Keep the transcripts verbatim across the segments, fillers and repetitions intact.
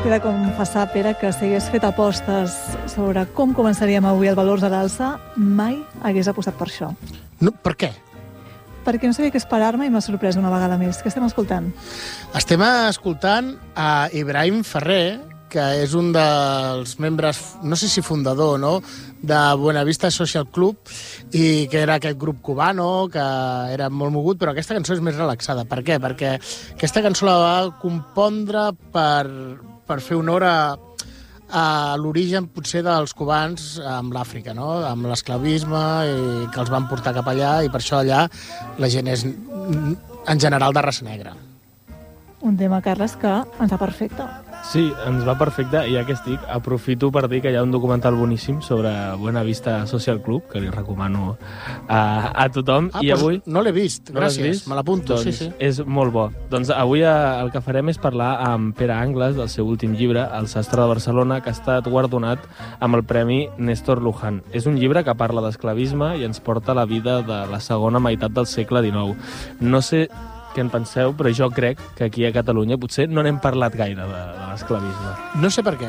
T'he de confessar, Pere, que si hagués fet apostes sobre com començaríem avui el Valors a l'Alça, mai hagués apostat per això. No, per què? Perquè no sabia què esperar-me i m'ha sorprès una vegada més. Què estem escoltant? Estem escoltant a Ibrahim Ferrer, que és un dels membres, no sé si fundador, no?, de Buenavista Social Club, i que era aquest grup cubano, que era molt mogut, però aquesta cançó és més relaxada. Per què? Perquè aquesta cançó la va compondre per, per fer honor a, a l'origen, potser, dels cubans amb l'Àfrica, no?, amb l'esclavisme, i que els van portar cap allà, i per això allà la gent és, en general, de raça negra. Un tema, Carles, que ens va perfecte. Sí, ens va perfecte, i ja que estic, aprofito per dir que hi ha un documental boníssim sobre Buenavista Social Club, que li recomano a, a tothom. Ah, i doncs avui... no l'he vist, no gràcies, vist? me l'apunto. Doncs sí, sí. és molt bo. Doncs avui el que farem és parlar amb Pere Angles, del seu últim llibre, El sastre de Barcelona, que ha estat guardonat amb el Premi Néstor Luján. És un llibre que parla d'esclavisme i ens porta a la vida de la segona meitat del segle dinou. No sé què en penseu, però jo crec que aquí a Catalunya potser no n'hem parlat gaire de, de l'esclavisme. No sé per què.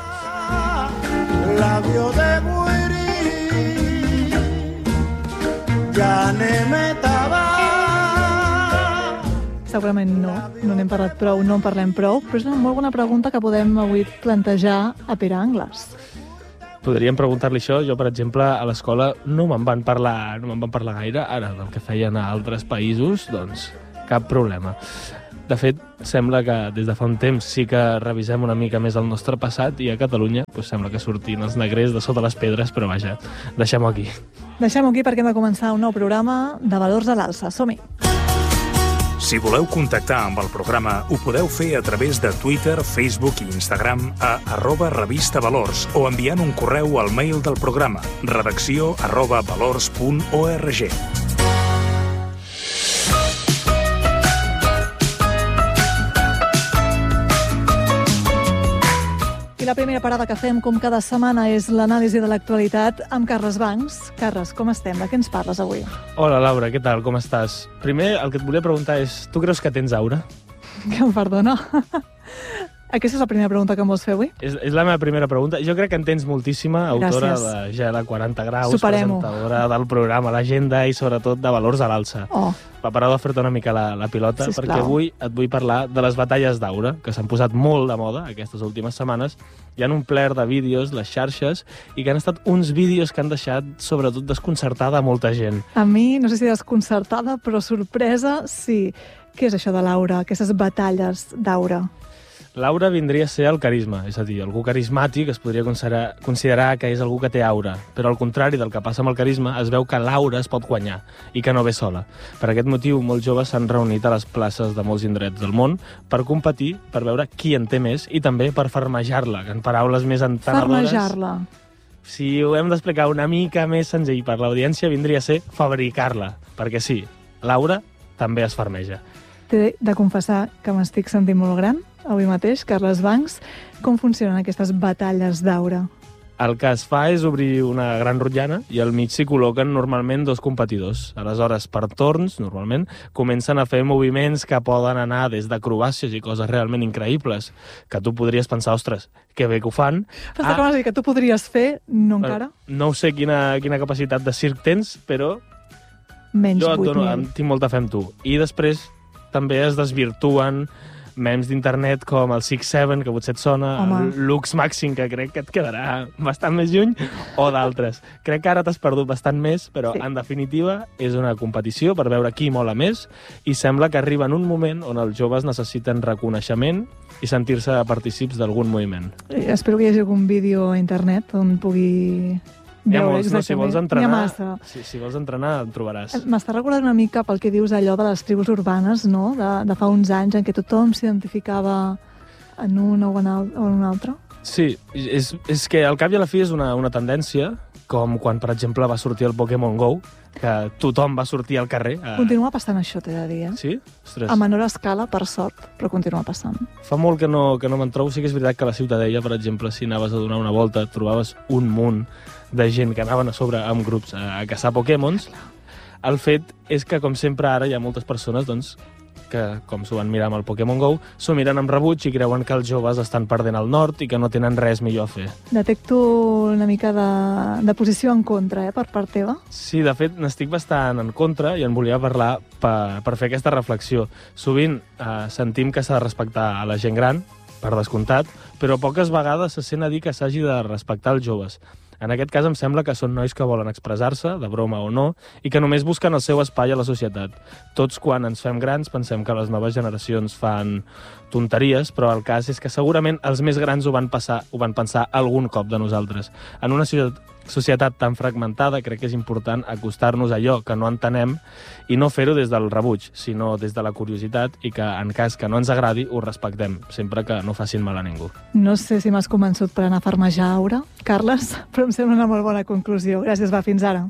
Labio de morir, ja n'emetava. Segurament no, no n'hem parlat prou, no en parlem prou, però és una molt bona pregunta que podem avui plantejar a Pere Angles. Podríem preguntar-li això. Jo, per exemple, a l'escola no me'n van parlar, no me'n van parlar gaire. Ara, del que feien a altres països, doncs cap problema. De fet, sembla que des de fa un temps sí que revisem una mica més el nostre passat, i a Catalunya doncs, sembla que sortin els negrers de sota les pedres, però vaja, deixem-ho aquí. Deixem-ho aquí perquè hem de començar un nou programa de Valors a l'Alça. Som-hi! Si voleu contactar amb el programa, ho podeu fer a través de Twitter, Facebook i Instagram a arroba revista valors o enviant un correu al mail del programa redacció arroba valors punt org. I la primera parada que fem, com cada setmana, és l'anàlisi de l'actualitat amb Carles Bancs. Carles, com estem? De què ens parles avui? Hola, Laura, què tal? Com estàs? Primer, el que et volia preguntar és, tu creus que tens aura? Que em perdona. Aquesta és la primera pregunta que em vols fer avui? És, és la meva primera pregunta. Jo crec que en tens moltíssima, autora Gràcies. de ja de quaranta graus, Superem-ho. presentadora del programa L'Agenda i, sobretot, de Valors a l'Alça. Oh. Va parar de fer-te una mica la, la pilota, Sisplau. perquè avui et vull parlar de les batalles d'aura, que s'han posat molt de moda aquestes últimes setmanes. Hi ha un plert de vídeos, les xarxes, i que han estat uns vídeos que han deixat, sobretot, desconcertada a molta gent. A mi, no sé si desconcertada, però sorpresa, sí. Què és això de l'aura, aquestes batalles d'aura? L'aura vindria a ser el carisma, és a dir, algú carismàtic es podria considerar, considerar que és algú que té aura, però al contrari del que passa amb el carisma, es veu que l'aura es pot guanyar i que no ve sola. Per aquest motiu, molts joves s'han reunit a les places de molts indrets del món per competir, per veure qui en té més i també per farmejar-la, que en paraules més entenedores... Farmejar-la. Si ho hem d'explicar una mica més senzill per l'audiència, vindria a ser fabricar-la, perquè sí, l'aura també es farmeja. T'he de confessar que m'estic sentint molt gran avui mateix, Carles Bancs. Com funcionen aquestes batalles d'aura? El que es fa és obrir una gran rotllana i al mig s'hi col·loquen normalment dos competidors. Aleshores, per torns, normalment, comencen a fer moviments que poden anar des d'acrobàcies i coses realment increïbles, que tu podries pensar, ostres, que bé que ho fan. Però ah, que tu podries fer, no encara? No sé quina, quina capacitat de circ tens, però menys jo et vuit dono, mil. tinc molta fe en tu. I després també es desvirtuen memes d'internet com el six seven, que potser et sona, Home. el Lux Màxim, que crec que et quedarà bastant més lluny, o d'altres. Crec que ara t'has perdut bastant més, però Sí. en definitiva és una competició per veure qui mola més, i sembla que arriba en un moment on els joves necessiten reconeixement i sentir-se partícips d'algun moviment. Eh, Espero que hi hagi algun vídeo a internet on pugui Hi ha veure molts, no? Si vols exactament. N'hi ha entrenar, massa. si, si vols entrenar, en trobaràs. M'està recordant una mica pel que dius allò de les tribus urbanes, no? De, de fa uns anys en què tothom s'identificava en un o en, al, o en un altre. Sí, és, és que al cap i a la fi és una, una tendència, com quan, per exemple, va sortir el Pokémon Go, que tothom va sortir al carrer. A... Continua passant això, t'he de dir, eh? Sí? Ostres. A menor escala, per sort, però continua passant. Fa molt que no, que no me'n trobo. Sí que és veritat que a la Ciutadella, per exemple, si anaves a donar una volta, trobaves un munt de gent que anaven a sobre amb grups a, a caçar Pokémons. El fet és que, com sempre, ara hi ha moltes persones doncs, que, com s'ho van mirar amb el Pokémon Go, s'ho miren amb rebuig i creuen que els joves estan perdent el nord i que no tenen res millor a fer. Detecto una mica de, de posició en contra, eh, per part teva. Sí, de fet, n'estic bastant en contra i en volia parlar per, per fer aquesta reflexió. Sovint eh, sentim que s'ha de respectar a la gent gran, per descomptat, però poques vegades se sent a dir que s'hagi de respectar els joves. En aquest cas em sembla que són nois que volen expressar-se, de broma o no, i que només busquen el seu espai a la societat. Tots, quan ens fem grans, pensem que les noves generacions fan tonteries, però el cas és que segurament els més grans ho van, passar, ho van pensar algun cop de nosaltres. En una societat tan fragmentada, crec que és important acostar-nos a allò que no entenem i no fer-ho des del rebuig, sinó des de la curiositat i que, en cas que no ens agradi, ho respectem, sempre que no facin mal a ningú. No sé si m'has convençut per anar a farmejar, Aura, Carles, però em sembla una molt bona conclusió. Gràcies, va, fins ara.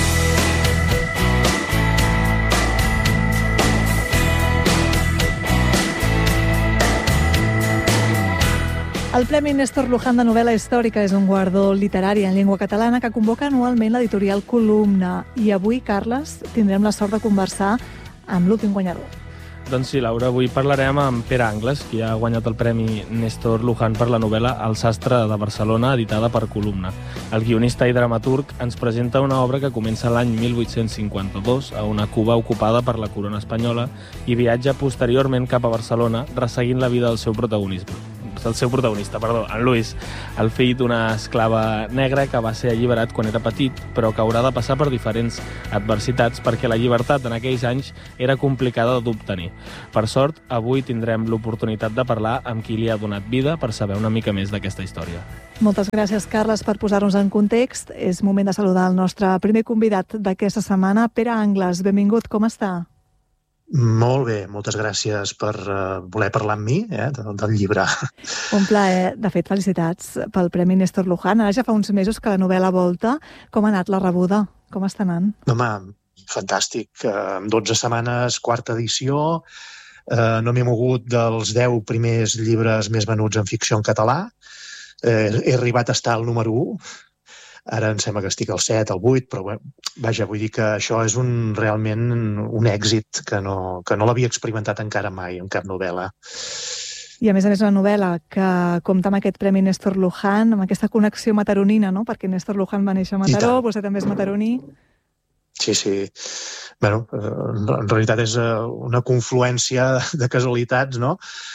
El Premi Néstor Luján de novel·la històrica és un guardó literari en llengua catalana que convoca anualment l'editorial Columna. I avui, Carles, tindrem la sort de conversar amb l'últim guanyador. Doncs sí, Laura, avui parlarem amb Pere Angles, qui ha guanyat el Premi Néstor Luján per la novel·la El sastre de Barcelona, editada per Columna. El guionista i dramaturg ens presenta una obra que comença l'any mil vuit-cents cinquanta-dos a una Cuba ocupada per la corona espanyola i viatja posteriorment cap a Barcelona, resseguint la vida del seu protagonisme. el seu protagonista, perdó, en Luis, el fill d'una esclava negra que va ser alliberat quan era petit, però que haurà de passar per diferents adversitats perquè la llibertat en aquells anys era complicada d'obtenir. Per sort, avui tindrem l'oportunitat de parlar amb qui li ha donat vida per saber una mica més d'aquesta història. Moltes gràcies, Carles, per posar-nos en context. És moment de saludar el nostre primer convidat d'aquesta setmana, Pere Angles. Benvingut, com està? Molt bé, moltes gràcies per uh, voler parlar amb mi eh, del, del llibre. Un plaer. De fet, felicitats pel Premi Néstor Luján. Ara ja fa uns mesos que la novel·la volta. Com ha anat la rebuda? Com està anant? Home, fantàstic. Uh, en dotze setmanes, quarta edició. Uh, no m'he mogut dels deu primers llibres més venuts en ficció en català. Uh, he arribat a estar al número u. Ara em sembla que estic al set, al vuit, però bé, vaja, vull dir que això és un, realment un èxit que no, que no l'havia experimentat encara mai en cap novel·la. I a més a més una novel·la que compta amb aquest Premi Néstor Luján, amb aquesta connexió mataronina, no? Perquè Néstor Luján va néixer a Mataró, vostè també és mataroní. Sí, sí. Bueno, en realitat és una confluència de casualitats, no?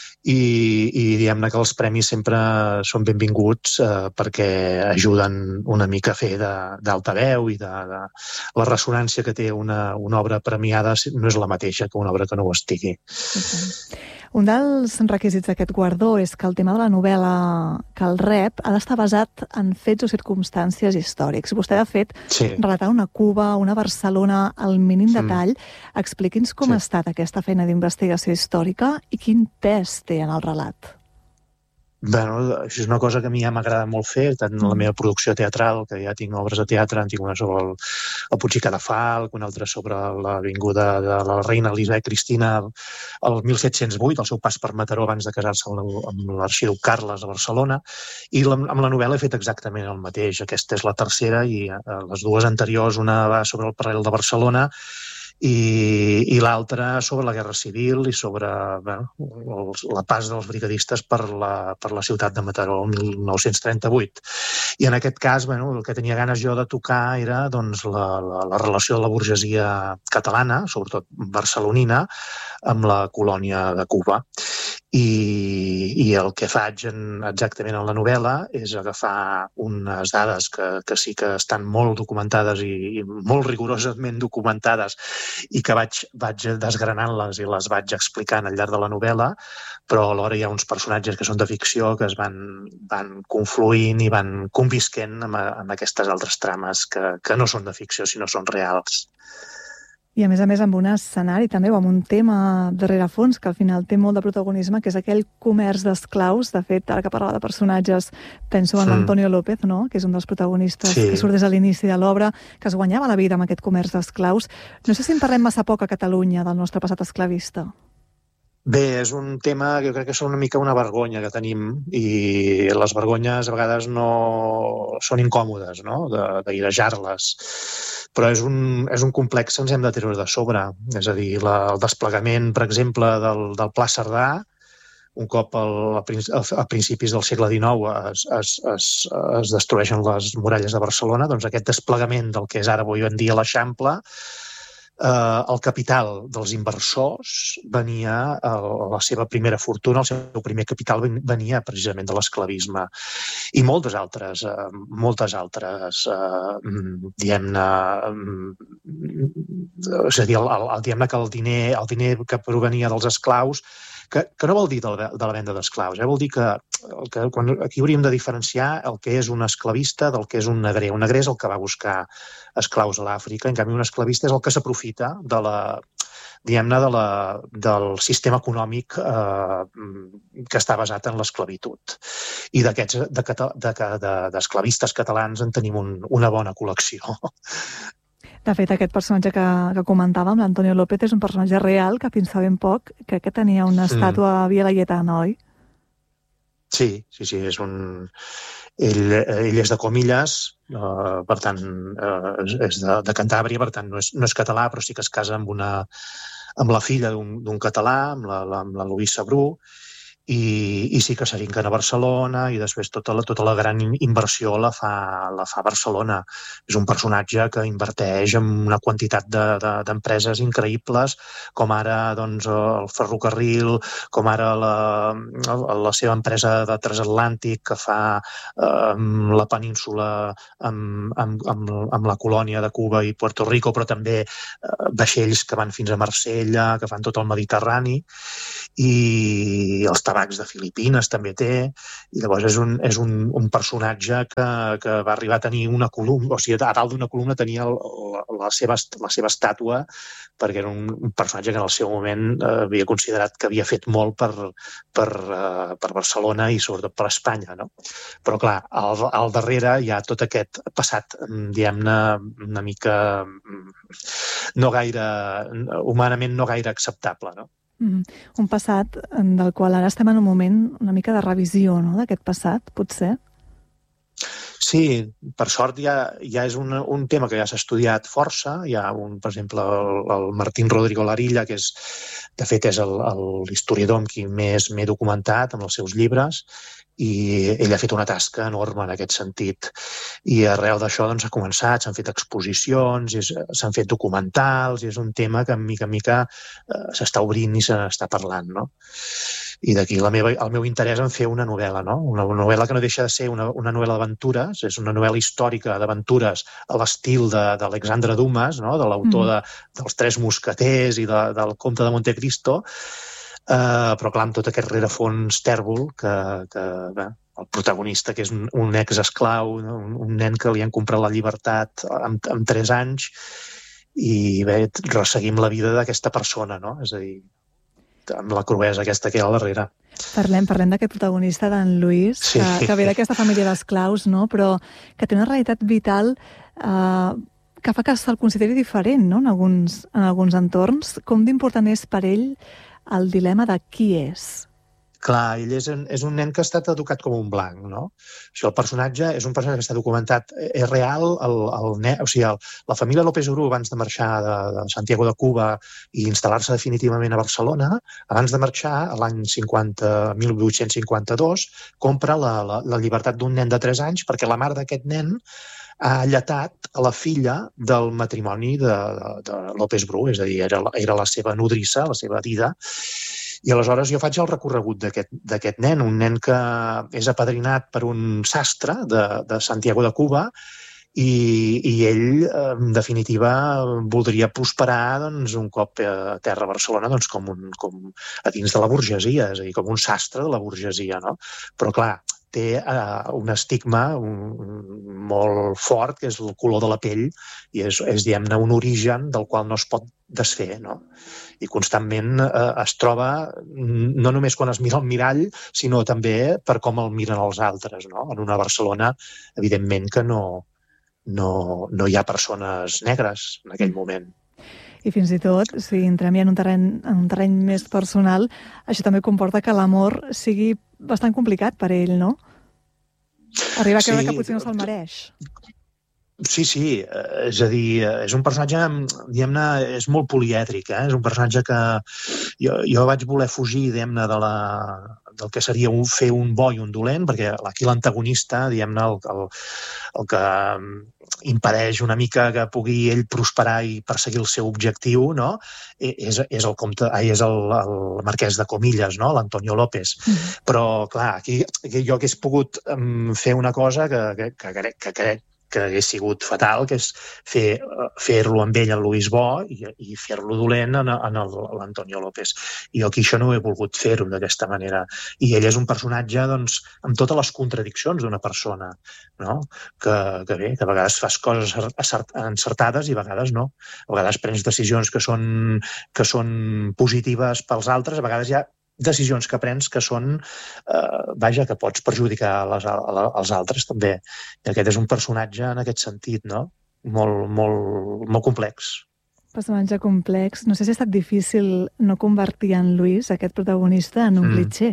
I, i diguem-ne que els premis sempre són benvinguts eh, perquè ajuden una mica a fer d'altaveu i de, de la ressonància que té una, una obra premiada no és la mateixa que una obra que no ho estigui. Okay. Un dels requisits d'aquest guardó és que el tema de la novel·la que el rep ha d'estar basat en fets o circumstàncies històrics. Vostè, de fet, sí. relatar una Cuba, una Barcelona, al mínim detall. Mm. Expliqui'ns com sí. ha estat aquesta feina d'investigació històrica i quin pes té en el relat. Bueno, això és una cosa que a mi ja m'agrada molt fer, tant en la meva producció teatral, que ja tinc obres de teatre, en tinc una sobre el, el Puig i Cadafalc, una altra sobre l'avinguda de la reina Elisabet Cristina el mil set-cents vuit, el seu pas per Mataró abans de casar-se amb l'arxiduc Carles a Barcelona, i la, amb la novel·la he fet exactament el mateix. Aquesta és la tercera i eh, les dues anteriors, una va sobre el paral·lel de Barcelona i, i l'altra sobre la Guerra Civil i sobre bueno, els, la pas dels brigadistes per la, per la ciutat de Mataró el mil nou-cents trenta-vuit. I en aquest cas, bueno, el que tenia ganes jo de tocar era doncs, la, la, la relació de la burgesia catalana, sobretot barcelonina, amb la colònia de Cuba. I, i el que faig en, exactament en la novel·la és agafar unes dades que, que sí que estan molt documentades i, i molt rigorosament documentades i que vaig, vaig desgranant-les i les vaig explicant al llarg de la novel·la, però alhora hi ha uns personatges que són de ficció que es van, van confluint i van convisquent amb, amb aquestes altres trames que, que no són de ficció, sinó són reals. I a més a més amb un escenari també o amb un tema de rerefons que al final té molt de protagonisme, que és aquell comerç d'esclaus. De fet, ara que parlava de personatges, penso en mm. l'Antonio López, no? Que és un dels protagonistes sí. que surt des de l'inici de l'obra, que es guanyava la vida amb aquest comerç d'esclaus. No sé si en parlem massa poc a Catalunya del nostre passat esclavista. Bé, és un tema que jo crec que és una mica una vergonya que tenim i les vergonyes a vegades no són incòmodes, no?, d'airejar-les. Però és un, és un complex que ens hem de treure de sobre. És a dir, la, el desplegament, per exemple, del, del Pla Cerdà, un cop al, a principis del segle dinou es, es, es, es destrueixen les muralles de Barcelona, doncs aquest desplegament del que és ara avui en dia l'Eixample, Eh, el capital dels inversors venia, eh, la seva primera fortuna, el seu primer capital venia precisament de l'esclavisme. I moltes altres, eh, moltes altres, eh, diguem-ne, eh, és a dir, el, el, diguem-ne que el diner, el diner que provenia dels esclaus, que, que no vol dir de la, de la venda d'esclaus, eh? Vol dir que, que quan, aquí hauríem de diferenciar el que és un esclavista del que és un negrer. Un negrer és el que va buscar esclaus a l'Àfrica, en canvi un esclavista és el que s'aprofita de la, diguem-ne, de la, del sistema econòmic eh, que està basat en l'esclavitud. I d'aquests de, de, de, d'esclavistes catalans en tenim un, una bona col·lecció. De fet, aquest personatge que, que comentàvem, l'Antonio López, és un personatge real que fins fa ben poc crec que tenia una estàtua mm. a Via Laietana, oi? Sí, sí, sí, és un... Ell, ell és de Comillas, eh, per tant, eh, és de, de Cantàbria, per tant, no és, no és català, però sí que es casa amb, una, amb la filla d'un català, amb la, la, amb la Luisa Bru, i, i sí que s'arinquen a Barcelona i després tota la, tota la gran inversió la fa, la fa Barcelona. És un personatge que inverteix en una quantitat d'empreses de, de, increïbles, com ara doncs, el ferrocarril, com ara la, la seva empresa de transatlàntic que fa eh, la península amb, amb, amb, amb la colònia de Cuba i Puerto Rico, però també eh, vaixells que van fins a Marsella, que fan tot el Mediterrani, i els tabacs de Filipines també té, i llavors és un, és un, un personatge que, que va arribar a tenir una columna, o sigui, a dalt d'una columna tenia la, la, seva, la seva estàtua, perquè era un, un personatge que en el seu moment eh, havia considerat que havia fet molt per, per, eh, per Barcelona i sobretot per Espanya, no? Però clar, al, al darrere hi ha tot aquest passat, diguem-ne, una mica no gaire, humanament no gaire acceptable, no? Mm, un passat del qual ara estem en un moment una mica de revisió, no?, d'aquest passat, potser? Sí, per sort ja, ja és un, un tema que ja s'ha estudiat força. Hi ha, un, per exemple, el, el Martín Rodrigo Larilla, que és, de fet és l'historiador amb qui més m'he documentat amb els seus llibres, i ell ha fet una tasca enorme en aquest sentit. I arrel d'això doncs, ha començat, s'han fet exposicions, s'han fet documentals, i és un tema que, mica en mica, eh, s'està obrint i se n'està parlant, no? I d'aquí la meva, el meu interès en fer una novel·la, no? Una novel·la que no deixa de ser una, una novel·la d'aventures, és una novel·la històrica d'aventures a l'estil d'Alexandre Dumas, no?, de l'autor de, dels Tres Mosqueters i de, del Comte de Montecristo, Uh, però clar, amb tot aquest rerefons tèrbol que, que bé, el protagonista, que és un, un ex-esclau, no? un, un nen que li han comprat la llibertat amb, amb tres anys, i bé, resseguim la vida d'aquesta persona, no? És a dir, amb la cruesa aquesta que hi ha al darrere. Parlem, parlem d'aquest protagonista, d'en Luis, sí. que, que ve d'aquesta família d'esclaus, no? Però que té una realitat vital eh, que fa que se'l consideri diferent, no?, en alguns, en alguns entorns. Com d'important és per ell el dilema de qui és? Clar, ell és un, és un nen que ha estat educat com un blanc, no? O sigui, el personatge és un personatge que està documentat, és real, el, el nen, o sigui, el, la família López Bru, abans de marxar de, de Santiago de Cuba i instal·lar-se definitivament a Barcelona, abans de marxar, a l'any mil vuit-cents cinquanta-dos, compra la, la, la llibertat d'un nen de tres anys perquè la mare d'aquest nen ha alletat a la filla del matrimoni de, de, de López Bru, és a dir, era, era la seva nodrissa, la seva dida, i aleshores jo faig el recorregut d'aquest nen, un nen que és apadrinat per un sastre de, de Santiago de Cuba, i, i ell, en definitiva, voldria prosperar doncs, un cop a terra a Barcelona doncs, com, un, com a dins de la burgesia, és a dir, com un sastre de la burgesia, no? Però clar, té uh, un estigma un, molt fort, que és el color de la pell, i és, és diguem-ne, un origen del qual no es pot desfer, no? I constantment uh, es troba, no només quan es mira al mirall, sinó també per com el miren els altres, no? En una Barcelona, evidentment, que no, no, no hi ha persones negres en aquell moment. I fins i tot, si entrem ja en un terreny, en un terreny més personal, això també comporta que l'amor sigui bastant complicat per ell, no? Arriba a creure sí, que potser no se'l mereix. Sí, sí, és a dir, és un personatge, diguem-ne, és molt polièdric, eh? És un personatge que jo, jo vaig voler fugir, diguem-ne, de la, del que seria un, fer un bo i un dolent, perquè aquí l'antagonista, diguem-ne, el, el, el que impedeix una mica que pugui ell prosperar i perseguir el seu objectiu, no? És, és el comte, és el, el marquès de Comillas, no? L'Antonio López. Mm-hmm. Però, clar, aquí, aquí jo hagués pogut um, fer una cosa que, que, que crec que, que, que hagués sigut fatal, que és fer, fer-lo amb ell, en Luis Bo, i, i fer-lo dolent en, en l'Antonio López. I jo aquí això no he volgut fer-ho d'aquesta manera. I ell és un personatge, doncs, amb totes les contradiccions d'una persona, no? Que, que bé, que a vegades fas coses encertades i a vegades no. A vegades prens decisions que són, que són positives pels altres, a vegades hi ha decisions que prens que són, eh, vaja, que pots perjudicar les, els altres també. I aquest és un personatge en aquest sentit, no? Molt, molt, molt complex. Personatge complex. No sé si ha estat difícil no convertir en Luis, aquest protagonista, en un mm. clitxer.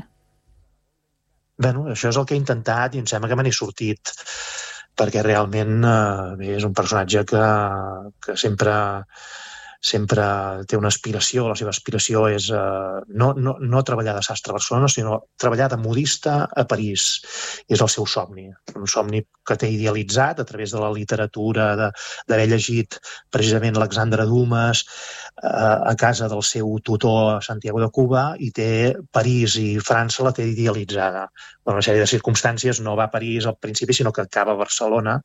Bueno, això és el que he intentat i em sembla que me n'he sortit, perquè realment eh, bé, és un personatge que, que sempre... sempre té una aspiració, la seva aspiració és eh, no, no, no treballar de sastre a Barcelona, sinó treballar de modista a París. I és el seu somni, un somni que té idealitzat a través de la literatura, d'haver llegit precisament l'Alexandre Dumas eh, a casa del seu tutor a Santiago de Cuba, i té París i França la té idealitzada. Per una sèrie de circumstàncies no va a París al principi, sinó que acaba a Barcelona.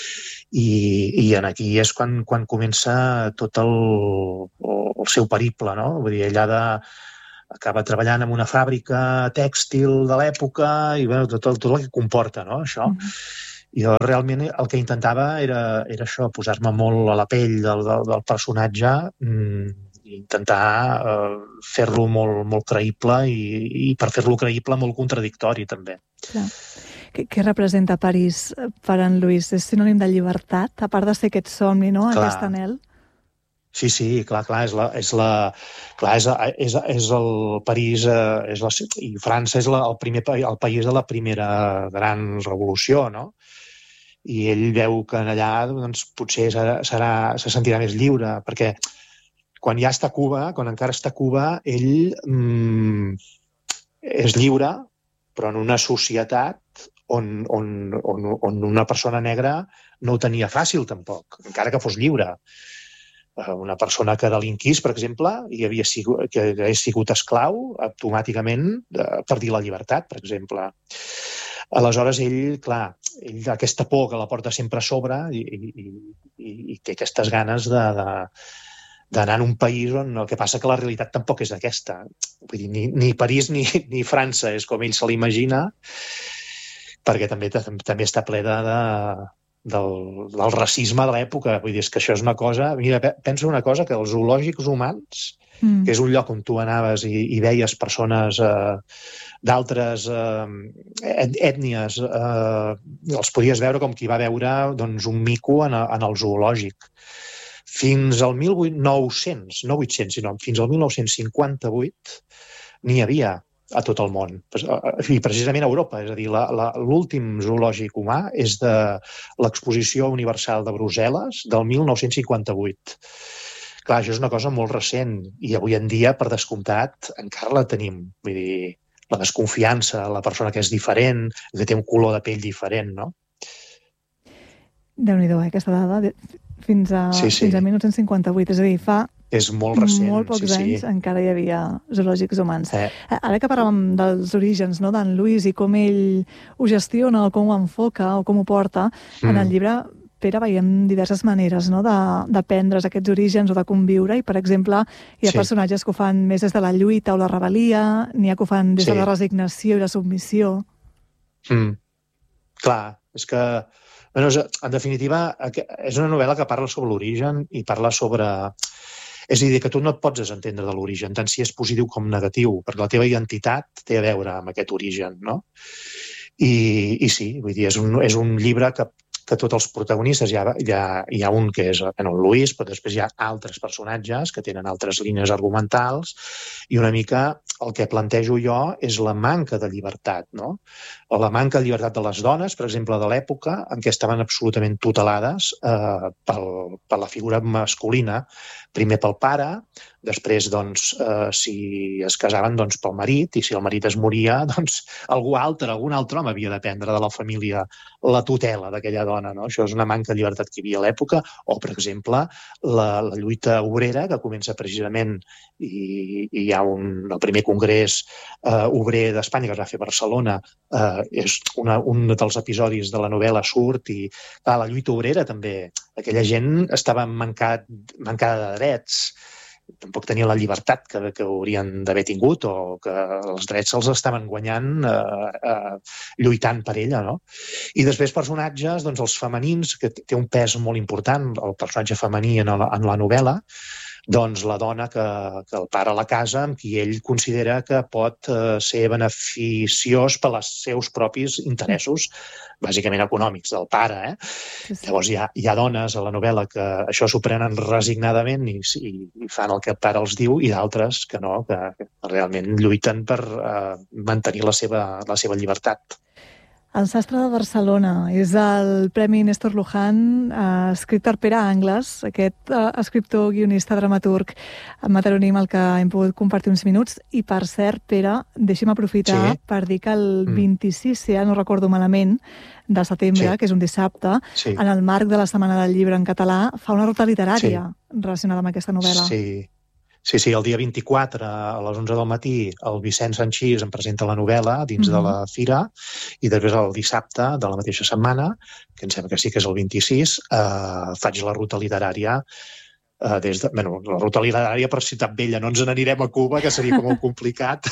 I, i en aquí és quan, quan comença tot el, el seu periple, no? Vull dir, ell ha de, acaba treballant en una fàbrica tèxtil de l'època i bueno, tot, tot el que comporta, no? Això. Mm-hmm. I jo realment el que intentava era, era això, posar-me molt a la pell del, del, del personatge mm, i intentar eh, fer-lo molt, molt creïble i, i per fer-lo creïble molt contradictori també. Clar. Què, què representa París per en Luis? És sinònim de llibertat, a part de ser aquest somni, no? Clar. Aquest anhel? Sí, sí, clar, clar, és la, és la, clar, és, és, és el París, és la, i França és la, el, primer, el país de la primera gran revolució, no? I ell veu que allà doncs, potser serà, serà, se sentirà més lliure, perquè quan ja està a Cuba, quan encara està a Cuba, ell mm, és lliure, però en una societat on, on, on, on una persona negra no ho tenia fàcil tampoc, encara que fos lliure. Una persona que delinquís, per exemple, i havia sigut, que hagués sigut esclau, automàticament perdia la llibertat, per exemple. Aleshores, ell, clar, ell, aquesta por que la porta sempre a sobre i, i, i, i té aquestes ganes de... de d'anar en un país on el que passa que la realitat tampoc és aquesta. Vull dir, ni, ni París ni, ni França és com ell se l'imagina, perquè també, també està ple de, de, del, del racisme de l'època. Vull dir, és que això és una cosa... Mira, pensa una cosa, que els zoològics humans, mm. que és un lloc on tu anaves i, i veies persones eh, d'altres eh, ètnies, eh, els podies veure com qui va veure doncs, un mico en, en el zoològic. Fins al mil nou-cents, no vuit-cents, sinó fins al mil nou-cents cinquanta-vuit n'hi havia a tot el món, i precisament a Europa. És a dir, l'últim zoològic humà és de l'Exposició Universal de Brussel·les del mil nou-cents cinquanta-vuit. Clar, això és una cosa molt recent i avui en dia, per descomptat, encara la tenim. Vull dir, la desconfiança, la persona que és diferent, que té un color de pell diferent, no? Déu-n'hi-do, eh, aquesta dada... Fins a, sí, sí. fins a mil nou-cents cinquanta-vuit, és a dir, fa és molt recent, molt pocs sí, anys sí. encara hi havia zoològics humans. Eh. Ara que parlàvem dels orígens, no, d'en Luis i com ell ho gestiona o com ho enfoca o com ho porta, mm. en el llibre, Pere, veiem diverses maneres, no, d'aprendre's aquests orígens o de conviure, i per exemple hi ha sí. personatges que ho fan més des de la lluita o la rebel·lia, n'hi ha que ho fan des sí. de la resignació i la submissió. Mm. Clar, és que bueno, en definitiva, és una novel·la que parla sobre l'origen i parla sobre... És a dir, que tu no et pots desentendre de l'origen, tant si és positiu com negatiu, perquè la teva identitat té a veure amb aquest origen, no? I, i sí, vull dir, és un, és un llibre que, que tots els protagonistes, hi ha, hi ha, hi ha un que és bueno, el Luis, però després hi ha altres personatges que tenen altres línies argumentals, i una mica el que plantejo jo és la manca de llibertat, no? O la manca de llibertat de les dones, per exemple, de l'època en què estaven absolutament tutelades eh, pel, per la figura masculina, primer pel pare, després, doncs, eh, si es casaven, doncs, pel marit, i si el marit es moria, doncs, algú altre, algun altre home havia de prendre de la família la tutela d'aquella dona, no? Això és una manca de llibertat que hi havia a l'època, o, per exemple, la, la lluita obrera, que comença precisament, i, i hi ha un, el primer congrés eh, obrer d'Espanya, que es va fer a Barcelona, eh, és una, un dels episodis de la novel·la surt, i clar, la lluita obrera també, aquella gent estava mancat, mancada de drets, tampoc tenia la llibertat que, que haurien d'haver tingut, o que els drets se'ls estaven guanyant eh, eh, lluitant per ella, no? I després personatges, doncs els femenins, que té un pes molt important, el personatge femení en la, en la novel·la, doncs la dona que, que el pare a la casa, amb qui ell considera que pot eh, ser beneficiós per als seus propis interessos, bàsicament econòmics, del pare. Eh? Sí, sí. Llavors hi ha, hi ha dones a la novel·la que això s'ho prenen resignadament i, i, i fan el que el pare els diu, i d'altres que no, que, que realment lluiten per eh, mantenir la seva, la seva llibertat. El sastre de Barcelona és el Premi Néstor Luján, eh, escrit per Pere Angles, aquest eh, escriptor, guionista, dramaturg mataronim al que hem pogut compartir uns minuts. I, per cert, Pere, deixi'm aprofitar sí. per dir que el vint-i-sis, si ja no recordo malament, de setembre, sí. que és un dissabte, sí. en el marc de la Setmana del Llibre en català, fa una ruta literària sí. relacionada amb aquesta novel·la. Sí. Sí, sí, el dia vint-i-quatre, a les onze del matí, el Vicent Sanchís em presenta la novel·la dins mm-hmm. de la fira, i després el dissabte de la mateixa setmana, que em sembla que sí que és el vint-i-sis, eh, faig la ruta literària Uh, des de, bueno, la ruta literària per Ciutat Vella. No ens n'anirem a Cuba, que seria com molt complicat,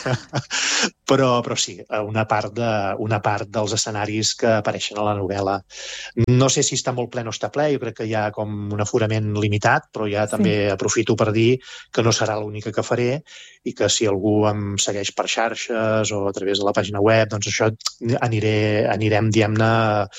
però, però sí, una part, de, una part dels escenaris que apareixen a la novel·la. No sé si està molt ple o està ple, jo crec que hi ha com un aforament limitat, però ja sí. també aprofito per dir que no serà l'única que faré, i que si algú em segueix per xarxes o a través de la pàgina web, doncs això aniré, anirem, diguem-ne,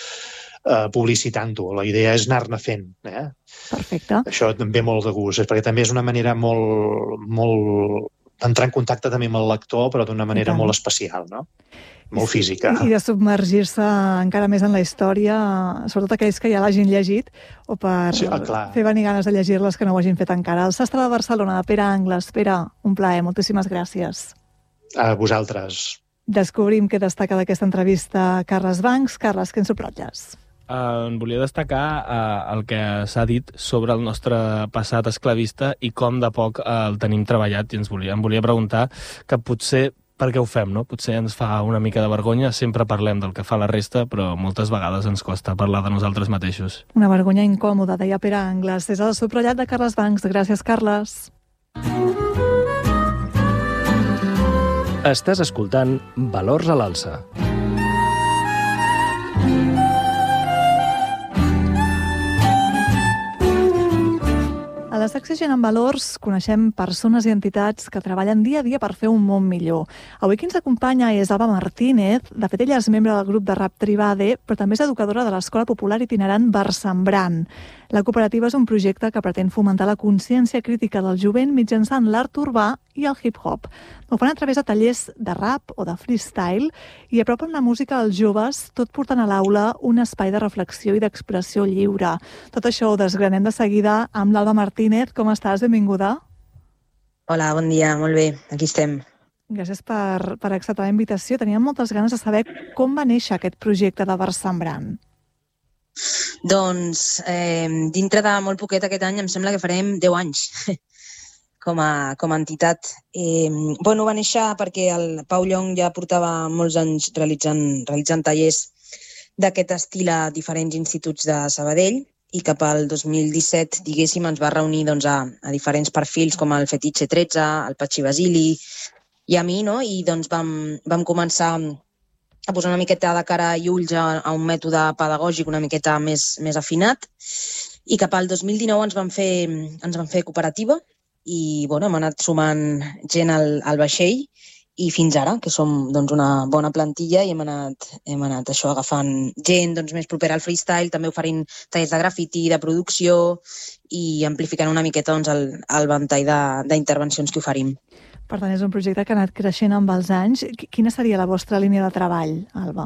Uh, publicitant-ho. La idea és anar-ne fent. Eh? Perfecte. Això també molt de gust, perquè també és una manera molt, molt d'entrar en contacte també amb el lector, però d'una manera molt especial, no? Molt I, física. I de submergir-se encara més en la història, sobretot aquells que ja l'hagin llegit, o per sí, fer venir ganes de llegir-les que no ho hagin fet encara. El sastre de Barcelona, de Pere Angles. Pere, un plaer, moltíssimes gràcies. A vosaltres. Descobrim què destaca d'aquesta entrevista Carles Bancs. Carles, què ens subratlles? Uh, en volia destacar uh, el que s'ha dit sobre el nostre passat esclavista i com de poc uh, el tenim treballat, i ens volia, em volia preguntar que potser per què ho fem, no? Potser ens fa una mica de vergonya, sempre parlem del que fa la resta, però moltes vegades ens costa parlar de nosaltres mateixos. Una vergonya incòmoda, deia Pere Angles. És el subratllat de Carles Bancs. Gràcies, Carles. Estàs escoltant Valors a l'Alça. A la secció Gent amb Valors coneixem persones i entitats que treballen dia a dia per fer un món millor. Avui qui ens acompanya és Alba Martínez. De fet, ella és membre del grup de rap Tribade, però també és educadora de l'Escola Popular Itinerant Barsembrant. La cooperativa és un projecte que pretén fomentar la consciència crítica del jovent mitjançant l'art urbà i el hip-hop. Ho fan a través de tallers de rap o de freestyle i apropen la música als joves, tot portant a l'aula un espai de reflexió i d'expressió lliure. Tot això ho desgranem de seguida amb l'Alba Martínez. Com estàs? Benvinguda. Hola, bon dia. Molt bé. Aquí estem. Gràcies per, per acceptar la invitació. Teníem moltes ganes de saber com va néixer aquest projecte de Barsembrant. Doncs, eh, dintre de molt poquet aquest any, em sembla que farem deu anys com a, com a entitat. Eh, bueno, va néixer perquè el Pau Llong ja portava molts anys realitzant, realitzant tallers d'aquest estil a diferents instituts de Sabadell, i cap al dos mil disset, diguéssim, ens va reunir doncs, a, a diferents perfils com el Fetitxe tretze, el Patxi Basili i a mi, no? I doncs vam, vam començar a posar una miqueta de cara i ulls a, a un mètode pedagògic una miqueta més, més afinat, i cap al dos mil dinou ens vam fer, ens vam fer cooperativa i bueno, hem anat sumant gent al, al vaixell i fins ara, que som doncs, una bona plantilla i hem anat, hem anat això, agafant gent doncs, més propera al freestyle, també oferint tallers de grafiti, de producció i amplificant una miqueta doncs, el, el ventall d'intervencions que oferim. Per tant, és un projecte que ha anat creixent amb els anys. Quina seria la vostra línia de treball, Alba?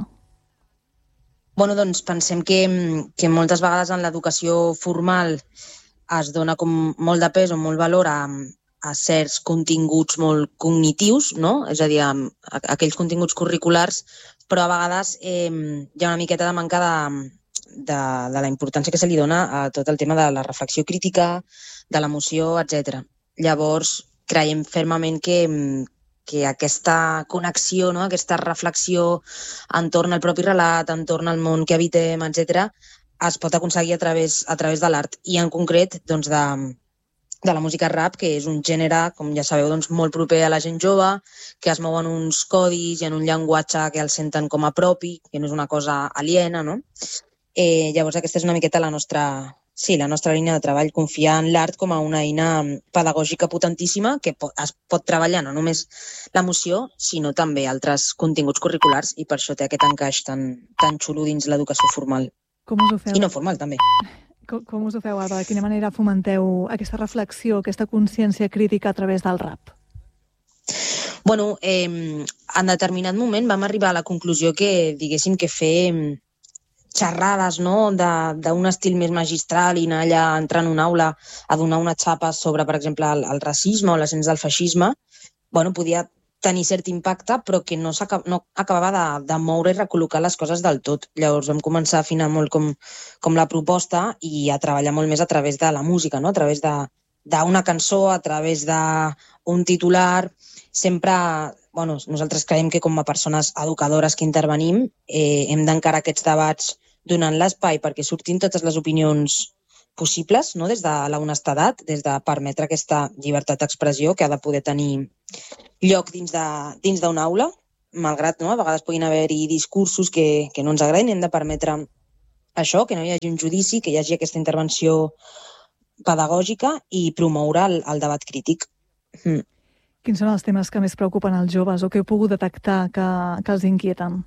Bueno, doncs pensem que, que moltes vegades en l'educació formal es dona com molt de pes o molt valor a, a certs continguts molt cognitius, no? És a dir, a, a aquells continguts curriculars, però a vegades eh, hi ha una miqueta de manca de, de, de la importància que se li dona a tot el tema de la reflexió crítica, de l'emoció, etcètera. Llavors, creiem fermament que, que aquesta connexió, no? Aquesta reflexió entorn al propi relat, entorn al món que habitem, etcètera, es pot aconseguir a través, a través de l'art i en concret doncs, de, de la música rap, que és un gènere, com ja sabeu, doncs, molt proper a la gent jove, que es mouen uns codis i en un llenguatge que el senten com a propi, que no és una cosa aliena, no? Eh, llavors aquesta és una miqueta la nostra, sí, la nostra línia de treball, confiar en l'art com a una eina pedagògica potentíssima que pot, es pot treballar no només l'emoció, sinó també altres continguts curriculars i per això té aquest encaix tan, tan xulo dins l'educació formal. Com us ho feu? I no formal, també. Com, com us ho feu, Alba? De quina manera fomenteu aquesta reflexió, aquesta consciència crítica a través del rap? Bueno, eh, en determinat moment vam arribar a la conclusió que, diguéssim, que fer xerrades, no?, d'un estil més magistral i anar allà, entrar en una aula a donar una xapa sobre, per exemple, el, el racisme o l'ascens del feixisme, bueno, podia tenir cert impacte, però que no, no acabava de, de moure i recol·locar les coses del tot. Llavors vam començar a afinar molt com, com la proposta i a treballar molt més a través de la música, no? A través d'una cançó, a través d'un titular. Sempre, bueno, nosaltres creiem que com a persones educadores que intervenim eh, hem d'encarar aquests debats donant l'espai perquè surtin totes les opinions possibles, no? Des de l'honestedat, des de permetre aquesta llibertat d'expressió que ha de poder tenir lloc dins d'una aula, malgrat no, a vegades puguin haver-hi discursos que, que no ens agradin, hem de permetre això, que no hi hagi un judici, que hi hagi aquesta intervenció pedagògica i promoure el, el debat crític. Mm. Quins són els temes que més preocupen els joves o que heu pogut detectar que, que els inquieten?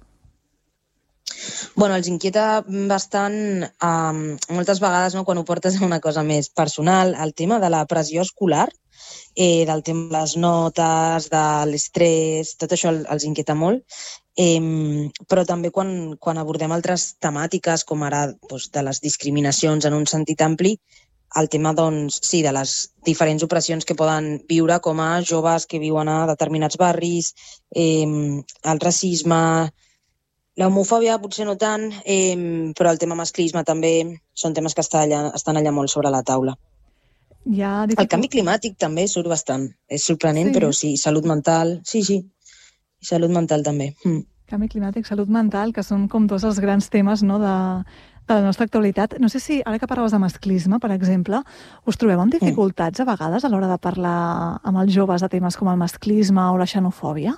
Bueno, els inquieta bastant, um, moltes vegades, no, quan ho portes a una cosa més personal, el tema de la pressió escolar, eh, del tema de les notes, de l'estrès, tot això els inquieta molt. Eh, però també quan, quan abordem altres temàtiques, com ara doncs, de les discriminacions en un sentit ampli, el tema doncs, sí, de les diferents opressions que poden viure com a joves que viuen a determinats barris, eh, el racisme, l'homofòbia potser no tant, eh, però el tema masclisme també són temes que estan allà, estan allà molt sobre la taula. Ja, el canvi climàtic també surt bastant. És sorprenent, sí. Però sí, salut mental, sí, sí, i salut mental també. Mm. Canvi climàtic, salut mental, que són com dos els grans temes, no, de, de la nostra actualitat. No sé si, ara que parlaves de masclisme, per exemple, us trobeu amb dificultats a vegades a l'hora de parlar amb els joves de temes com el masclisme o la xenofòbia?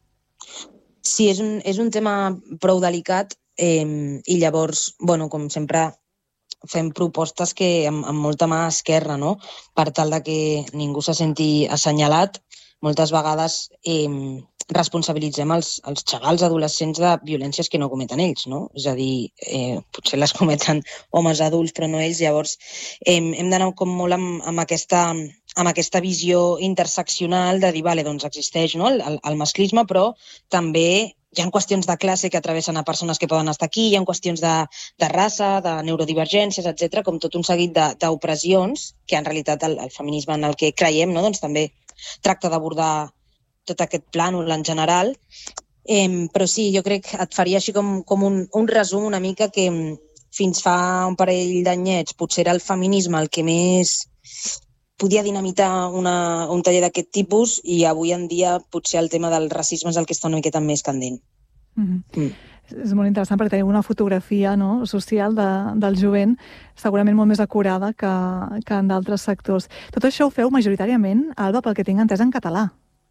Sí, és un, és un tema prou delicat eh, i llavors, bueno, com sempre, fem propostes que amb, amb molta mà esquerra, no? Per tal de que ningú se senti assenyalat. Moltes vegades eh, responsabilitzem els, els xavals adolescents de violències que no cometen ells, no? És a dir, eh, potser les cometen homes adults, però no ells. Llavors, eh, hem d'anar com molt amb, amb, aquesta, amb aquesta visió interseccional de dir, vale, doncs existeix, no? el, el masclisme, però també hi ha qüestions de classe que travessen a persones que poden estar aquí, hi ha qüestions de, de raça, de neurodivergències, etcètera, com tot un seguit d'opressions que en realitat el, el feminisme en el que creiem, no? Doncs també tracta d'abordar tot aquest plànol en general. Eh, però sí, jo crec que et faria així com, com un, un resum una mica que fins fa un parell d'anyets potser era el feminisme el que més podia dinamitar una, un taller d'aquest tipus i avui en dia potser el tema del racisme és el que està una miqueta més candent. Mm-hmm. Mm. És molt interessant perquè tenim una fotografia, no, social de, del jovent segurament molt més acurada que, que en d'altres sectors. Tot això ho feu majoritàriament, Alba, pel que tinc entès, en català.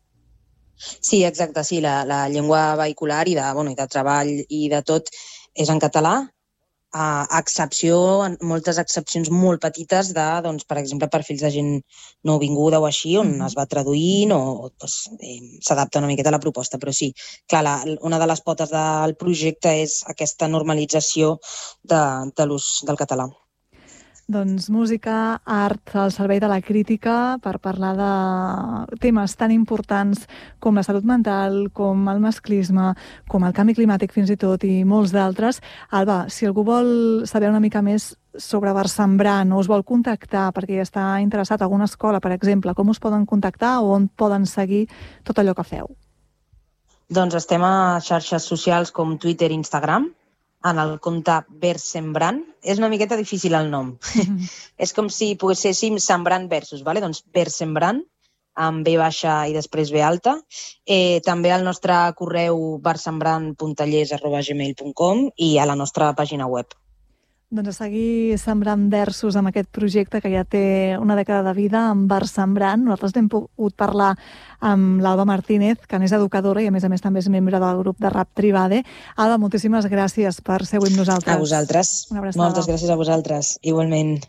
Sí, exacte, sí, la, la llengua vehicular i de, bueno, i de treball i de tot és en català. a excepció, moltes excepcions molt petites de, doncs, per exemple, perfils de gent nouvinguda o així, on mm. es va traduint o doncs, eh, s'adapta una miqueta a la proposta. Però sí, clar, la, una de les potes del projecte és aquesta normalització de, de l'ús del català. Doncs música, art al servei de la crítica per parlar de temes tan importants com la salut mental, com el masclisme, com el canvi climàtic fins i tot i molts d'altres. Alba, si algú vol saber una mica més sobre Versemblant o us vol contactar perquè està interessat en alguna escola, per exemple, com us poden contactar o on poden seguir tot allò que feu? Doncs estem a xarxes socials com Twitter i Instagram, en el compte Versemblant. És una miqueta difícil el nom. Mm-hmm. És com si poguéssim sembrant versos, vale? Doncs Versemblant, amb B baixa i després B alta. Eh, també al nostre correu versemblant punt tallers arroba gmail punt com i a la nostra pàgina web. Doncs a seguir sembrant versos amb aquest projecte que ja té una dècada de vida, amb Versemblant. Nosaltres hem pogut parlar amb l'Alba Martínez, que n'és educadora i a més a més també és membre del grup de rap Tribade. Alba, moltíssimes gràcies per ser avui amb nosaltres. A vosaltres. Moltes gràcies a vosaltres, igualment.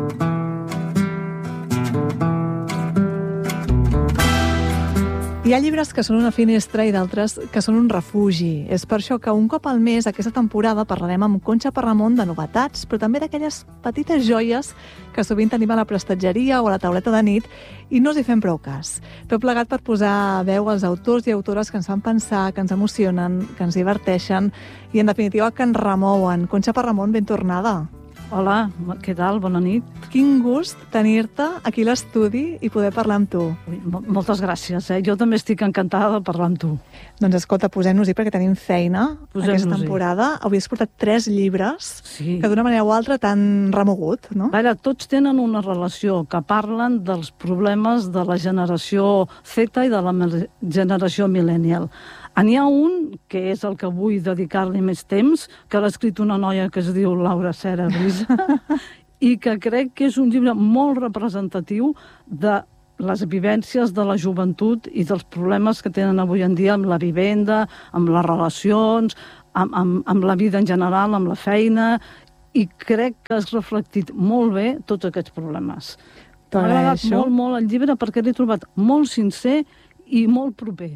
Hi ha llibres que són una finestra i d'altres que són un refugi. És per això que un cop al mes, aquesta temporada, parlarem amb Conxa Parramon de novetats, però també d'aquelles petites joies que sovint tenim a la prestatgeria o a la tauleta de nit i no us hi fem prou cas. Tot plegat per posar veu als autors i autores que ens fan pensar, que ens emocionen, que ens diverteixen i, en definitiva, que ens remouen. Conxa Parramon, ben tornada. Hola, què tal? Bona nit. Quin gust tenir-te aquí a l'estudi i poder parlar amb tu. Moltes gràcies, eh? Jo també estic encantada de parlar amb tu. Doncs escolta, posem-nos-hi perquè tenim feina aquesta temporada. Avui has portat tres llibres sí. que d'una manera o altra t'han remogut, no? Vaja, tots tenen una relació que parlen dels problemes de la generació Z i de la generació millennial. N'hi ha un, que és el que vull dedicar-li més temps, que l'ha escrit una noia que es diu Laura Cera Brisa, i que crec que és un llibre molt representatiu de les vivències de la joventut i dels problemes que tenen avui en dia amb la vivenda, amb les relacions, amb, amb, amb la vida en general, amb la feina, i crec que has reflectit molt bé tots aquests problemes. M'ha agradat molt, molt el llibre perquè l'he trobat molt sincer i molt proper.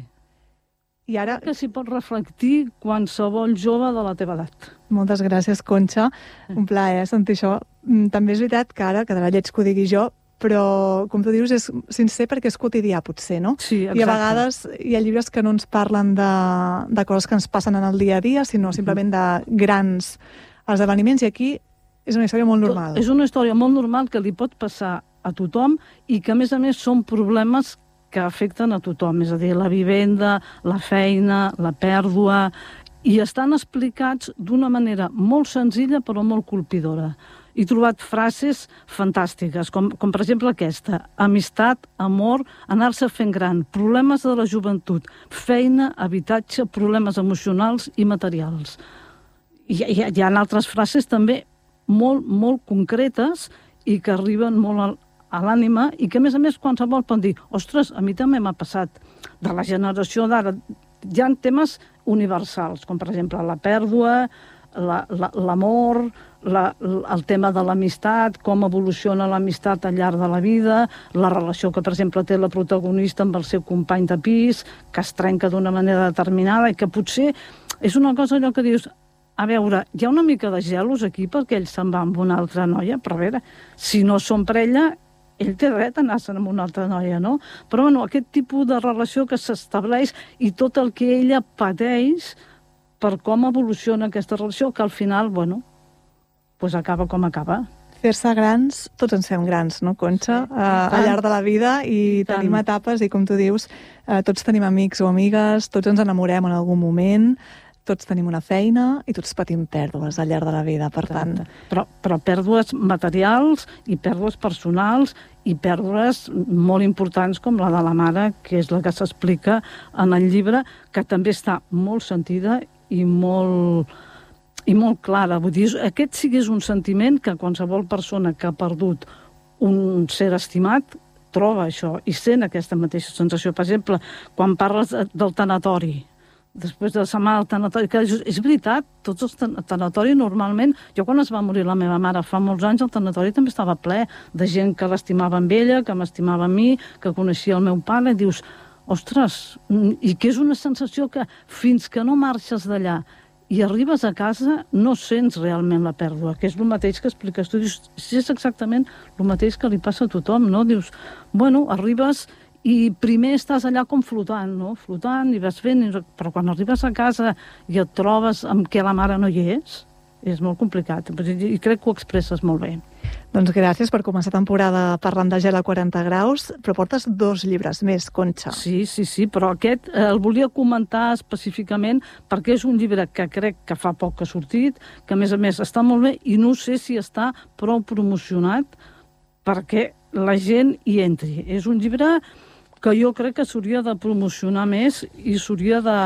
I ara que s'hi pot reflectir qualsevol jove de la teva edat. Moltes gràcies, Conxa. Un plaer sentir això. També és veritat que ara quedarà lleig que ho digui jo, però, com tu dius, és sincer perquè és quotidià, potser, no? Sí, exacte. I a vegades hi ha llibres que no ens parlen de, de coses que ens passen en el dia a dia, sinó simplement de grans esdeveniments, i aquí és una història molt normal. És una història molt normal que li pot passar a tothom i que, a més a més, són problemes que afecten a tothom, és a dir, la vivenda, la feina, la pèrdua, i estan explicats d'una manera molt senzilla però molt colpidora. He trobat frases fantàstiques, com, com per exemple aquesta: amistat, amor, anar-se fent gran, problemes de la joventut, feina, habitatge, problemes emocionals i materials. I hi, hi ha altres frases també molt, molt concretes i que arriben molt al a l'ànima, i que, a més a més, qualsevol pot dir ostres, a mi també m'ha passat. De la generació d'ara hi ha temes universals, com per exemple la pèrdua, l'amor, la, la, el tema de l'amistat, com evoluciona l'amistat al llarg de la vida, la relació que, per exemple, té la protagonista amb el seu company de pis, que es trenca d'una manera determinada i que potser és una cosa allò que dius, a veure, hi ha una mica de gelos aquí perquè ell se'n va amb una altra noia, però a veure, si no són parella, ell té dret a anar-se'n amb una altra noia, no? Però, bueno, aquest tipus de relació que s'estableix i tot el que ella pateix per com evoluciona aquesta relació, que al final, bueno, pues acaba com acaba. Fer-se grans, tots ens fem grans, no, Conxa? Sí, uh, al llarg de la vida, i, I tenim etapes, i com tu dius, uh, tots tenim amics o amigues, tots ens enamorem en algun moment, tots tenim una feina i tots patim pèrdues al llarg de la vida, per tant... Però, però pèrdues materials i pèrdues personals i pèrdues molt importants com la de la mare, que és la que s'explica en el llibre, que també està molt sentida i molt, i molt clara. Vull dir, aquest sí que és un sentiment que qualsevol persona que ha perdut un ser estimat troba això i sent aquesta mateixa sensació. Per exemple, quan parles del tanatori, després de setmana al tanatori, que és, és veritat, tots els tanatoris normalment, jo quan es va morir la meva mare fa molts anys, el tanatori també estava ple de gent que l'estimava amb ella, que m'estimava a mi, que coneixia el meu pare, i dius, ostres, i que és una sensació que fins que no marxes d'allà i arribes a casa no sents realment la pèrdua, que és el mateix que expliques tu. Dius, si és exactament el mateix que li passa a tothom, no? Dius, bueno, arribes i primer estàs allà com flotant, no? Flotant i vas fent, però quan arribes a casa i et trobes amb què la mare no hi és, és molt complicat. I crec que ho expresses molt bé. Doncs gràcies per començar temporada parlant de gel a quaranta graus, però portes dos llibres més, Conxa. Sí, sí, sí, però aquest eh, el volia comentar específicament perquè és un llibre que crec que fa poc que ha sortit, que a més a més està molt bé i no sé si està prou promocionat perquè la gent hi entri. És un llibre que jo crec que s'hauria de promocionar més i s'hauria de...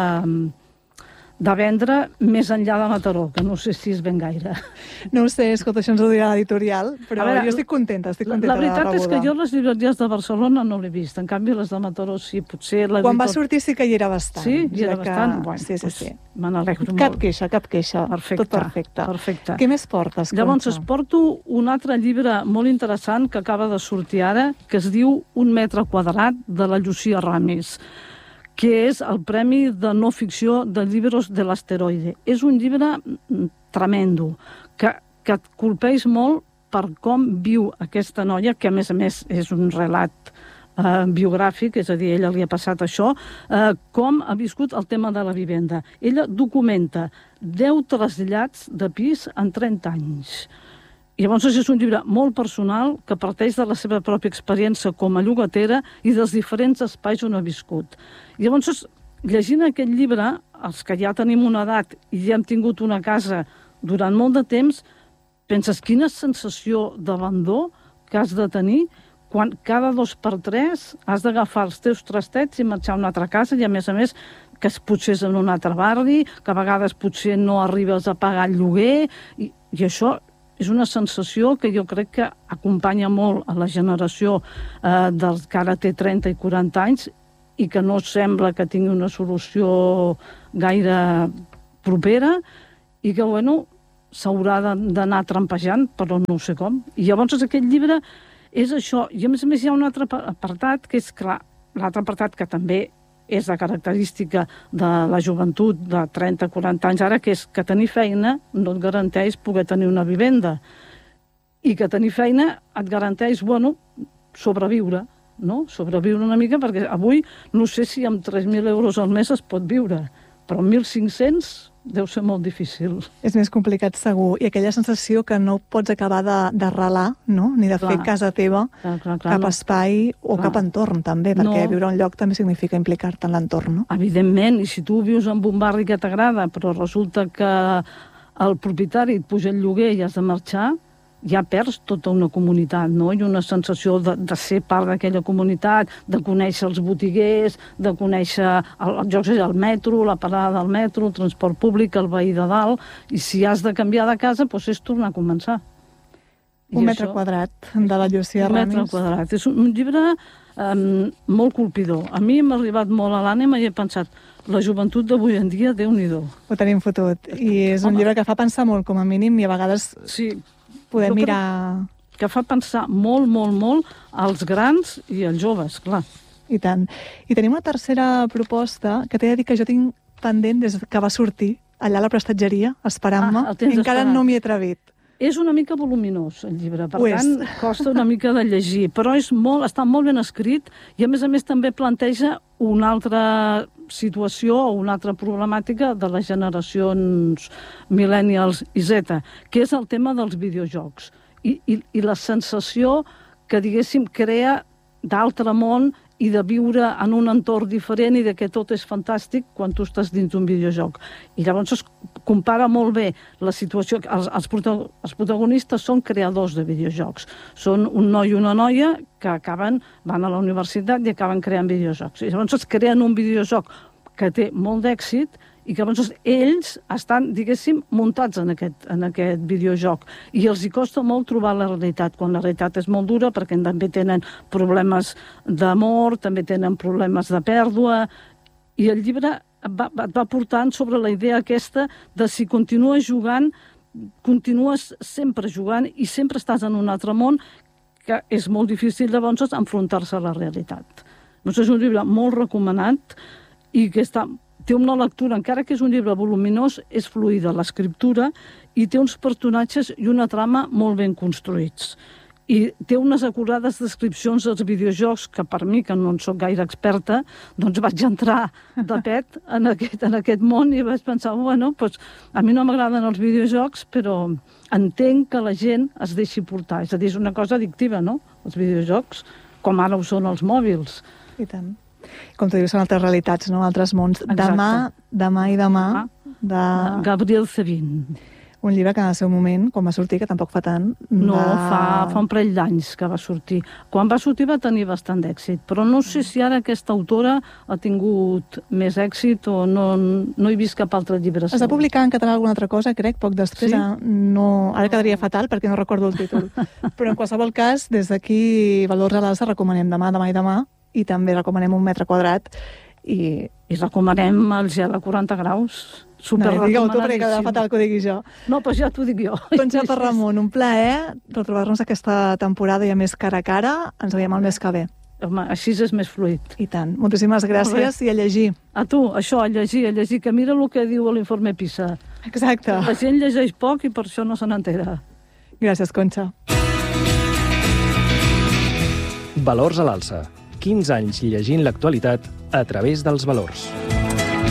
de vendre més enllà de Mataró, que no sé si és ben gaire. No ho sé, escolta, això ens ho dirà l'editorial, però veure, jo estic contenta, estic contenta la, la veritat de la és que jo les llibreries de Barcelona no l'he vist, en canvi les de Mataró sí, potser... Quan va sortir sí que hi era bastant. Sí, hi era que... bastant? Bueno, sí, sí, pues, sí. Me n'alegro molt. Cap queixa, cap queixa. Perfecte. Tot perfecte. Perfecte. Què més portes, Conxa? Llavors, es porto un altre llibre molt interessant que acaba de sortir ara, que es diu Un metre quadrat, de la Llucia Ramis, que és el Premi de No Ficció de Llibres de l'Asteroide. És un llibre tremendo, que, que et colpeix molt per com viu aquesta noia, que a més a més és un relat eh, biogràfic, és a dir, ella li ha passat això, eh, com ha viscut el tema de la vivenda. Ella documenta deu trasllats de pis en trenta anys. I llavors és un llibre molt personal que parteix de la seva pròpia experiència com a llogatera i dels diferents espais on ha viscut. I llavors, llegint aquest llibre, els que ja tenim una edat i ja hem tingut una casa durant molt de temps, penses quina sensació d'abandó que has de tenir quan cada dos per tres has d'agafar els teus trastets i marxar a una altra casa i, a més a més, que potser és en un altre barri, que a vegades potser no arribes a pagar el lloguer, i, i això és una sensació que jo crec que acompanya molt a la generació eh, dels que ara té trenta i quaranta anys i que no sembla que tingui una solució gaire propera i que, bueno, s'haurà d'anar trampejant, però no sé com. I llavors aquest llibre és això. I a més a més hi ha un altre apartat que és, clar, l'altre apartat que també és la característica de la joventut de trenta a quaranta anys ara, que és que tenir feina no et garanteix poder tenir una vivenda. I que tenir feina et garanteix, bueno, sobreviure, no? Sobreviure una mica, perquè avui no sé si amb tres mil euros al mes es pot viure, però amb mil cinc-cents deu ser molt difícil. És més complicat, segur. I aquella sensació que no pots acabar d'arrelar, no? Ni de clar. Fer casa teva, clar, clar, clar, cap no. espai o clar. Cap entorn, també, perquè no. Viure a un lloc també significa implicar-te en l'entorn, no? Evidentment, i si tu vius en un barri que t'agrada, però resulta que el propietari et puja el lloguer i has de marxar, ja perds tota una comunitat, no? I una sensació de, de ser part d'aquella comunitat, de conèixer els botiguers, de conèixer el, el, el metro, la parada del metro, el transport públic, el veí de dalt, i si has de canviar de casa, doncs és tornar a començar. Un I metre això, quadrat de la Llucia Ramis. Un metre quadrat. És un, un llibre um, molt colpidor. A mi m'ha arribat molt a l'ànima i he pensat, la joventut d'avui en dia, Déu-n'hi-do. Ho tenim fotut. I és un Home. llibre que fa pensar molt, com a mínim, i a vegades... Sí. Podem mirar... Que fa pensar molt, molt, molt als grans i als joves, clar. I tant. I tenim una tercera proposta que t'he de dir que jo tinc pendent des que va sortir allà a la prestatgeria, esperant-me, ah, i encara esperant. No m'hi he atrevit. És una mica voluminós, el llibre, per Ho tant, és. Costa una mica de llegir, però és molt, està molt ben escrit i, a més a més, també planteja una altra situació o una altra problemàtica de les generacions millennials i Z, que és el tema dels videojocs i, i, i la sensació que, diguéssim, crea d'altre món i de viure en un entorn diferent i de que tot és fantàstic quan tu estàs dins d'un videojoc. I llavors es compara molt bé la situació. Els, els, els protagonistes són creadors de videojocs. Són un noi i una noia que acaben, van a la universitat i acaben creant videojocs. I llavors es creen un videojoc que té molt d'èxit i que llavors ells estan, diguéssim, muntats en aquest, en aquest videojoc. I els hi costa molt trobar la realitat, quan la realitat és molt dura, perquè també tenen problemes d'amor, també tenen problemes de pèrdua, i el llibre va, et va portant sobre la idea aquesta de si continues jugant, continues sempre jugant i sempre estàs en un altre món que és molt difícil llavors enfrontar-se a la realitat. Doncs és un llibre molt recomanat i que està, té una lectura, encara que és un llibre voluminós, és fluida l'escriptura i té uns personatges i una trama molt ben construïts. I té unes acurades descripcions dels videojocs que per mi, que no en soc gaire experta, doncs vaig entrar de pet en aquest, en aquest món i vaig pensar, bueno, doncs a mi no m'agraden els videojocs, però entenc que la gent es deixi portar. És a dir, és una cosa addictiva, no?, els videojocs, com ara ho són els mòbils. I tant. Com tu dius, són altres realitats, no?, altres mons. Exacte. Demà, demà i demà... De... Gabriel Zevin. Un llibre que en el seu moment, quan va sortir, que tampoc fa tant... No, va... fa, fa un parell d'anys que va sortir. Quan va sortir va tenir bastant d'èxit, però no sé si ara aquesta autora ha tingut més èxit o no, no he vist cap altre llibre. Es va publicar en català alguna altra cosa, crec, poc després. Sí? No... Ara quedaria fatal perquè no recordo el títol. Però en qualsevol cas, des d'aquí, Valors a l'Alça, recomanem demà, demà i demà, i també recomanem Un metre quadrat. I, I recomanem el gel a quaranta graus. Super no, digue-ho tu, perquè quedarà fatal que ho digui jo. No, doncs ja t'ho dic jo. Conxa Ramon, un plaer retrobar-nos aquesta temporada i a més cara a cara. Ens veiem el mes que ve. Home, així és més fluid. I tant. Moltíssimes gràcies i a llegir. A tu, això, a llegir, a llegir, que mira el que diu l'informe PISA. Exacte. La gent llegeix poc i per això no se n'entera. Gràcies, Conxa. Valors a l'Alça. quinze anys llegint l'actualitat a través dels valors.